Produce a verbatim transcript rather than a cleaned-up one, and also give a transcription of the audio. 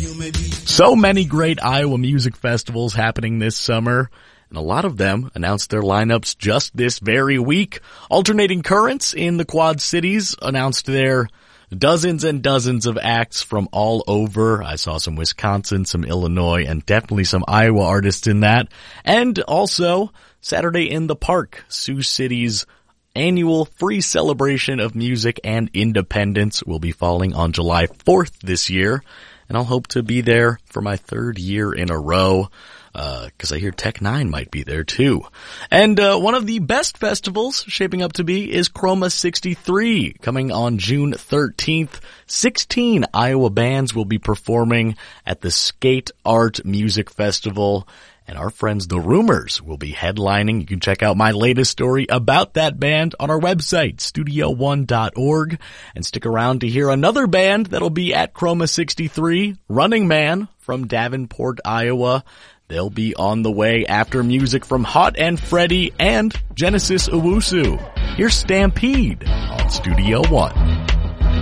So many great Iowa music festivals happening this summer, and a lot of them announced their lineups just this very week. Alternating Currents in the Quad Cities announced their dozens and dozens of acts from all over. I saw some Wisconsin, some Illinois, and definitely some Iowa artists in that. And also, Saturday in the Park, Sioux City's annual free celebration of music and independence will be falling on July fourth this year. And I'll hope to be there for my third year in a row, uh, cause I hear Tech Nine might be there too. And, uh, one of the best festivals shaping up to be is Chroma sixty-three, coming on June thirteenth. sixteen Iowa bands will be performing at the Skate Art Music Festival. And our friends The Rumors will be headlining. You can check out my latest story about that band on our website, studio one dot org. And stick around to hear another band that'll be at Chroma sixty-three, Running Man from Davenport, Iowa. They'll be on the way after music from Hot and Freddy and Genesis Owusu. Here's Stampede on Studio One.